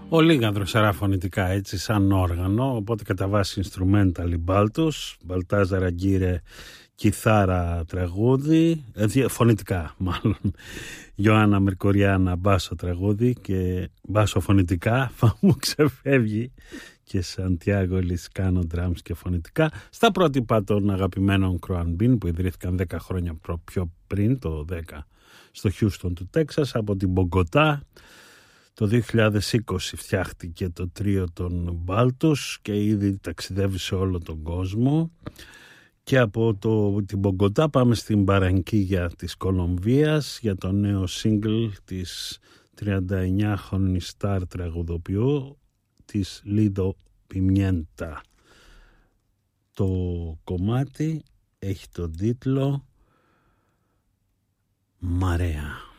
Ο Λίγανδρος φωνητικά έτσι σαν όργανο, οπότε κατά βάση instrumental μπάλτος, Μπαλτάζαρ Αγκύρε κιθάρα τραγούδι, φωνητικά μάλλον, Ιωάννα Μερκοριάννα μπάσο τραγούδι και μπάσο φωνητικά, μου ξεφεύγει, και Σαντιάγο Λισκάνο drums και φωνητικά, στα πρότυπα των αγαπημένων Κροανμπίν που ιδρύθηκαν 10 χρόνια πιο πριν, το 10 στο Χιούστον του Τέξας. Από την Μπογκοτά το 2020 φτιάχτηκε το τρίο των Μπάλτους και ήδη ταξιδεύει σε όλο τον κόσμο. Και από την Μπογκοτά πάμε στην Μπαρανκίγια της Κολομβίας για το νέο single της 39χρονης στάρ τραγουδοποιού της Λίδο Πιμιέντα. Το κομμάτι έχει τον τίτλο «Μαρέα».